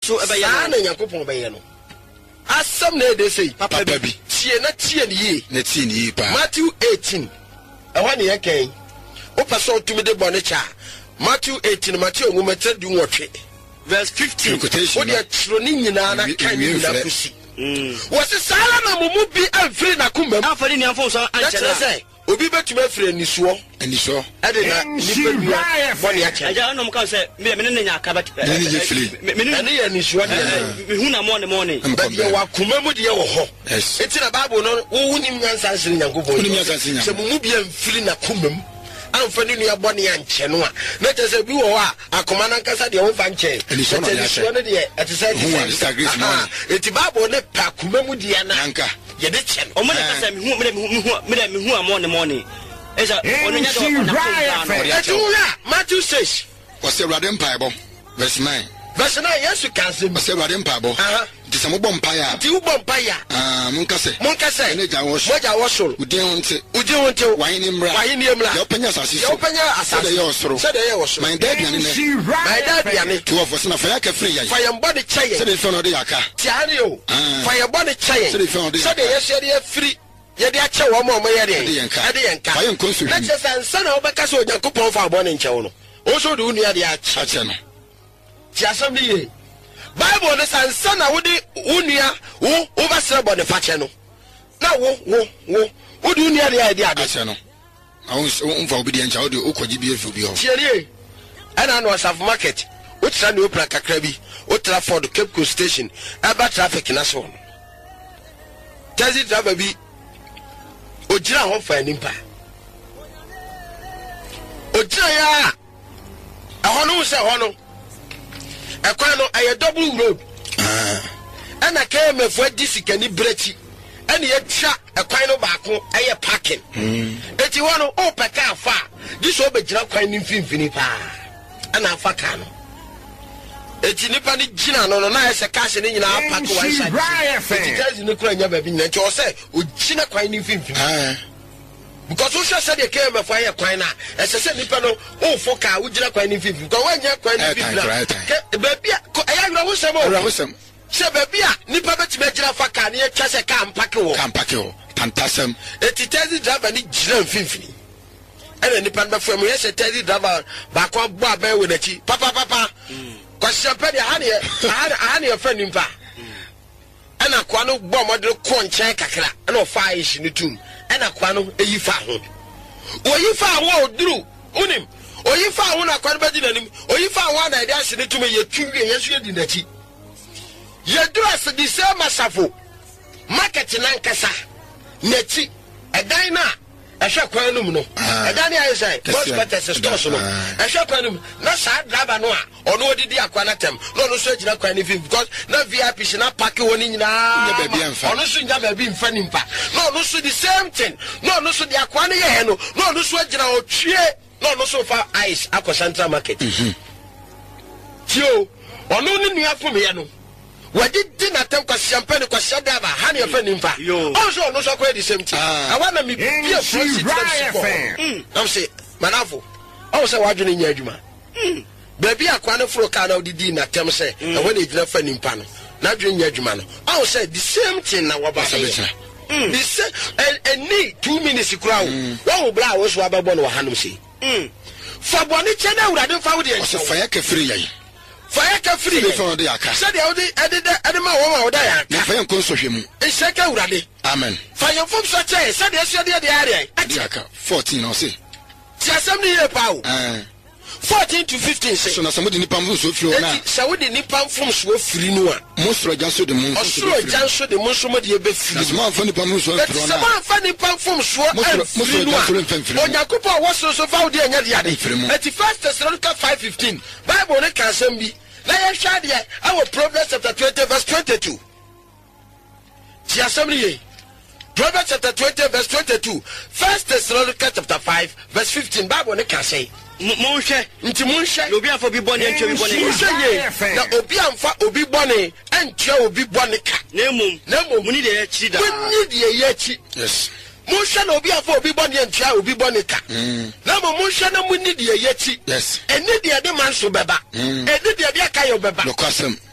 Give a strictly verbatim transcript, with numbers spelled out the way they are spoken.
so ebe ya na Yakupon be no asem na de say papa bi tie na tie ne yi na tie ne yi pa Matthew eighteen e wa ne yeken o paso tumi de bone cha Matthew eighteen Matthew nguma tedi nwotwe verse fifteen o de tro ni nyina na kan ni na kusi wose sala na mumu bi afri na kumam afari ni afo so anchela say obi betuma afri anisuo anisuo ade na nipa bia bone acha aja no mka say me me ne nya akaba me ne je fili me ne ya anisuo me hu na morning morning be wa kumamu de wo ho yes eti na bible no wo hunim nyansa sire nyankopon hunim nyansa sire nyankopon se mumu bi amfiri na kumam anfani nua bone ya nche no a na tese bi wo a akoma na nkasa de wo fa nche anisuo no de eti say eti bible ne pa kumamu de na anka ye de che no o mo de kasa me hu me me hu me me hu amon morning esa ono nya do na ko eti wo ya Matthew six wose Awurade mpaebo verse nine verse nine Yesu kanse wose Awurade mpaebo disa mo bom paya ti wo bom paya ah mun kase mun kase ne ja wo so moja wo so udin wonte udin wonte wan ni mra wan ni mra yo panya asase so yo panya asase de yo soro se de yo so my dad yan ne my dad yan ne to of na fire ka free yan fire body chaye se de fe no de yaka tiare o fire body chaye se de fe no de se de yes de free ye de ache wo mo mo ye de de yanka de yanka fire konsu na che sansa na obeka so Yakupon fa bo ne nche wo no o so de unu ya de ache ache no ti asem ni ye Bible ne sansa na wo de unua wo wo ba sere bo ne fache no na wo wo wo wo de unua de ya de ade ache no awon fa obi de ncha wo de okoji bi efu bi ho tiare ana no South Market o tra ne opra kakra bi o tra Ford Cape Coast Station aba traffic na so taxi driver bi o jira ho fa nimpa o jira ya ahono se hono ekwa no aye double road ah ana ka mefu adisikani brechi ana ye twa ekwan no baako aye parking eti hono o peka afa diso obejira kwan ni mfimfini pa ana afa ka no eti nipa ni gina no no na ese cash ni nyina apako one side eti taxi ni kura nya ba bi nyina nti o se o gina kwan ni mfimfini ah because who said they came for a coin, as I said, Nipano, oh, for car, would you like any fifty? Go on, your coin, baby, I know some more. Say, baby, Nipabet Major Faka, near Chassa Camp Paco, Campaco, Tantasum, a Titazi driver, need Jill Fifty. And then Nipanda from yes, a Teddy driver, back on Baba with a cheap papa, papa. Question penny, honey, I had a friend in Pa. And a quano bomb of the corn check, and no fire is in the tomb. And a quano, a you found. Or you found what drew, unim, or you found one a quadbody, or you found one I danced to me, your two years you did that. You dress the same masafo, market in Lancasa, Neti, a diner, a shaquanum, a diner, I say, most better as a store, a shaquanum, not sad Labanoa, or no did the aquanatem, no no search not anything because no V I P should not pack one in now, or no soon never been funny pa. No, no, so the same thing, no, no, so the aquania, no, no, no, so general cheer, no, no, so far ice, Aqua Central Market. Joe, or no, you have for me, no. What did dinner temp because champagne because Shadava, honey, a friend in fact. Also, no, so quite the same thing. I want to be a friend. I'm saying, Manafo, also, what do you need, Juma? Baby, I can't afford Cano di dinner, Tem say, and when it's not friend in Pano, not during Yajumano. I say the same thing now about it. The same, and need two minutes to crowd. One will blow us what Babon or Hanusi. For Bonichana, I don't find the fire free. Fire free for the Aka. Said the other Adama or Diana. Fire consortium. A second rally. Amen. Fire from such a said yesterday the area. Adiaka, fourteen or say. Just year power. Fourteen to fifteen. So now somebody nipam so flow na. So we the nipam from so free no. Most rojanso the moon. Osro janso the moon so mo de be free. As man funny pam so flow na. Some man funny pam from so. Most rojanso the free. Onyakopo was so so found the anya de ade. Eighty-first Thessalonians five fifteen. Bible ne kan sem bi. Na ye hwa de our Proverbs chapter twenty verse twenty-two. Ti assembly. Proverbs chapter twenty verse twenty-two. First Thessalonians chapter five verse fifteen. Bible ne kan say Monshe, nti monshe, obi anfa obi bone entwe obi bone. Monshe na obi anfa obi bone entwe obi bone ka. Na mum, na mum muni de echi da. Muni de echi. Yes. Monshe na obi anfa obi bone entwe obi bone ka. Na mum monshe na muni de echi. Yes. Eni de de man so beba. Eni de de aka yo beba. Lokwasem.